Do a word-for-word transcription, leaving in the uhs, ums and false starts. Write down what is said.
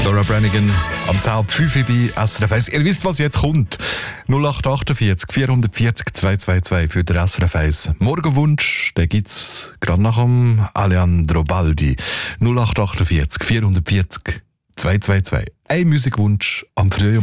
Laura Branigan am zehn fünf bei S R F eins. Ihr wisst, was jetzt kommt. null acht achtundvierzig vierhundertvierzig zweihundertzweiundzwanzig für den S R F eins Morgenwunsch. Den gibt es gerade nach dem Aleandro Baldi. null acht achtundvierzig vierhundertvierzig zweihundertzweiundzwanzig. Ein Musikwunsch am frühen